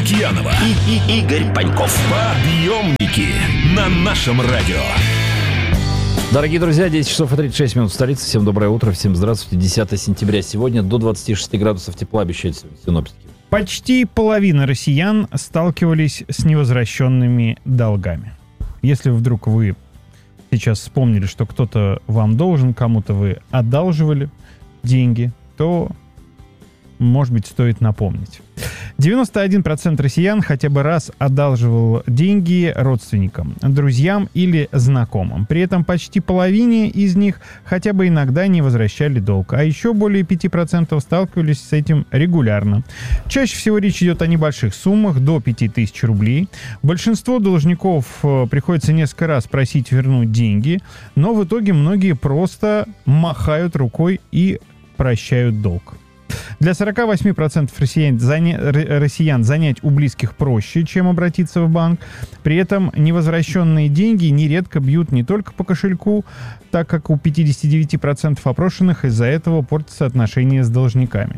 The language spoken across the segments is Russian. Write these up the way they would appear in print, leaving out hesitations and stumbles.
Лукьянова и Игорь Паньков. Подъемники на нашем радио. Дорогие друзья, 10 часов и 36 минут в столице. Всем доброе утро, всем здравствуйте. 10 сентября сегодня, до 26 градусов тепла обещают синоптики. Почти половина россиян сталкивались с невозвращенными долгами. Если вдруг вы сейчас вспомнили, что кто-то вам должен, кому-то вы одалживали деньги, то, может быть, стоит напомнить. 91% россиян хотя бы раз одалживал деньги родственникам, друзьям или знакомым. При этом почти половине из них хотя бы иногда не возвращали долг. А еще более 5% сталкивались с этим регулярно. Чаще всего речь идет о небольших суммах, до 5000 рублей. Большинство должников приходится несколько раз просить вернуть деньги, но в итоге многие просто махают рукой и прощают долг. Для 48% россиян занять у близких проще, чем обратиться в банк. При этом невозвращенные деньги нередко бьют не только по кошельку, так как у 59% опрошенных из-за этого портятся отношения с должниками.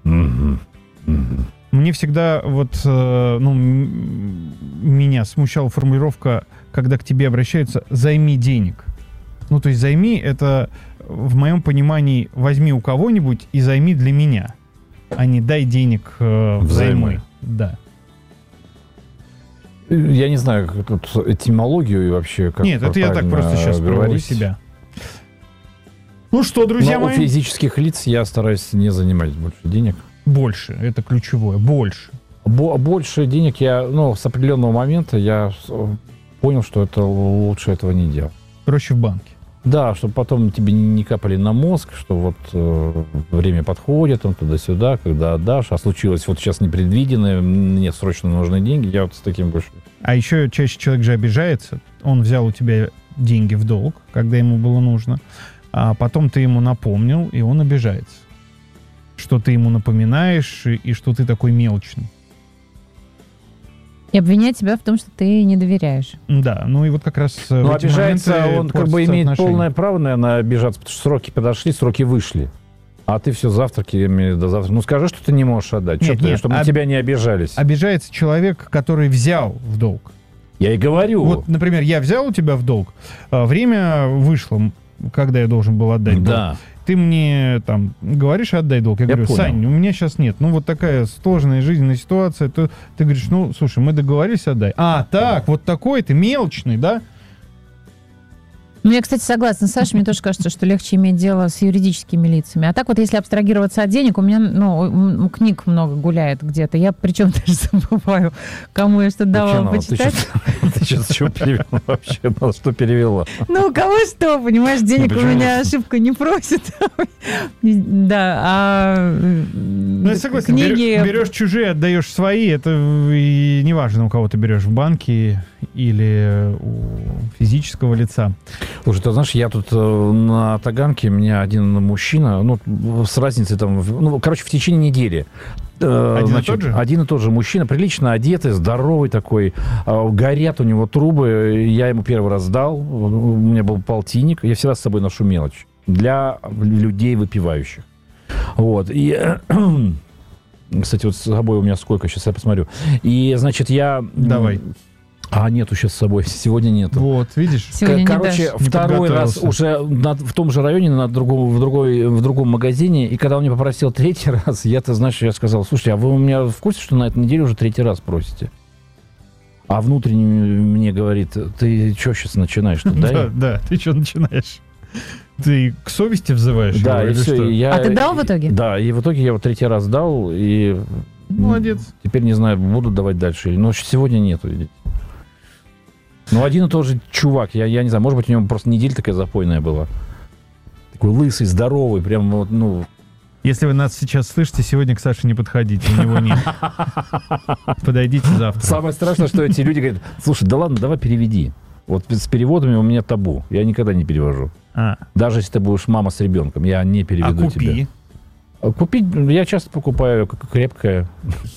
Мне всегда меня смущала формулировка, когда к тебе обращаются «займи денег». Ну, то есть «займи» — это, в моем понимании, возьми у кого-нибудь и займи для меня, а не дай денег взаймы. Да. Я не знаю, тут этимологию и вообще как. Нет, это я так просто сейчас говорю себя. Ну что, друзья мои? У физических лиц я стараюсь не занимать больше денег. Больше, это ключевое, больше. Больше денег с определенного момента я понял, что это лучше этого не делать. Проще в банке. Да, чтобы потом тебе не капали на мозг, что время подходит, он туда-сюда, когда отдашь, а случилось сейчас непредвиденное, мне срочно нужны деньги, я с таким больше. А еще чаще человек же обижается, он взял у тебя деньги в долг, когда ему было нужно, а потом ты ему напомнил, и он обижается. Что ты ему напоминаешь, и что ты такой мелочный. И обвиняет тебя в том, что ты не доверяешь. Да, и как раз в эти обижается, он имеет полное право, наверное, обижаться, потому что сроки подошли, сроки вышли. А ты все завтраки до завтра. Скажи, что ты не можешь отдать, чтобы на тебя не обижались. Обижается человек, который взял в долг. Я и говорю. Например, я взял у тебя в долг, время вышло, когда я должен был отдать долг. Ты мне говоришь, отдай долг. Я говорю, Сань, у меня сейчас нет. Такая сложная жизненная ситуация. Ты говоришь, слушай, мы договорились, отдай. Такой ты мелочный, да? Я, кстати, согласна с Сашей. Мне тоже кажется, что легче иметь дело с юридическими лицами. А так если абстрагироваться от денег, у меня, книг много гуляет где-то. Я причем даже забываю, кому я что давала почитать. Ты сейчас что перевела вообще? Что перевела? Кого что, понимаешь, денег у меня ошибка не просит. Да, я согласен. книги... Берешь чужие, отдаешь свои. Это и не важно, у кого ты берешь, в банке или у физического лица. Слушай, ты знаешь, я тут на Таганке, у меня один мужчина, с разницей в течение недели. Один и тот же мужчина, прилично одетый, здоровый такой, горят у него трубы, я ему первый раз дал, у меня был полтинник, я всегда с собой ношу мелочь для людей выпивающих. И... Кстати, с собой у меня сколько, сейчас я посмотрю. И, значит, я... Давай. Нету сейчас с собой, сегодня нету. Видишь? Второй раз уже в том же районе, в другом магазине, и когда он меня попросил третий раз, я сказал, слушайте, а вы у меня в курсе, что на этой неделе уже третий раз просите? А внутренне мне говорит, ты что сейчас начинаешь? Да, ты что начинаешь? Ты к совести взываешь? Да, и все. А ты дал в итоге? Да, и в итоге я третий раз дал, и... Молодец. Теперь не знаю, буду давать дальше. Но сегодня нету, видите. Один и тот же чувак, я не знаю, может быть, у него просто неделя такая запойная была. Такой лысый, здоровый, прям, Если вы нас сейчас слышите, сегодня к Саше не подходите, у него нет. Подойдите завтра. Самое страшное, что эти люди говорят, слушай, да ладно, давай переведи. С переводами у меня табу, я никогда не перевожу. Даже если ты будешь мама с ребенком, я не переведу тебя. Купить, я часто покупаю крепкое.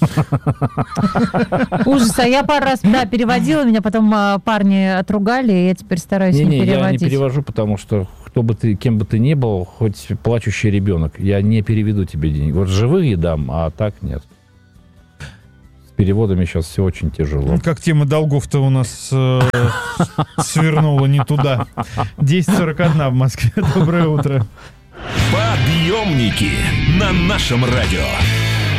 Ужас, а я пару раз переводила, меня потом парни отругали, и я теперь стараюсь не переводить. Я не перевожу, потому что кем бы ты ни был, хоть плачущий ребенок, я не переведу тебе деньги. Живые дам, а так нет. переводами сейчас все очень тяжело. Как тема долгов-то у нас свернула не туда. 10:41 в Москве. Доброе утро. Подъемники на нашем радио.